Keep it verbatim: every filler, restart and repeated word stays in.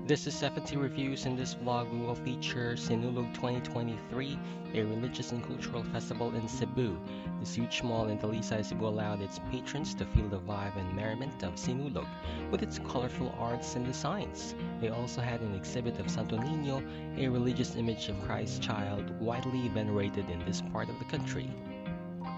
This is seventy Reviews. In this vlog, we will feature Sinulog twenty twenty-three, a religious and cultural festival in Cebu. This huge mall in Talisay, Cebu allowed its patrons to feel the vibe and merriment of Sinulog, with its colorful arts and designs. They also had an exhibit of Santo Niño, a religious image of Christ's child widely venerated in this part of the country.